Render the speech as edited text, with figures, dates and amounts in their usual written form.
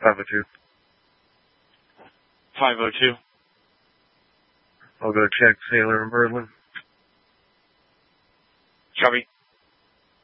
502. 502. I'll go check Sailor and Berlin. Copy.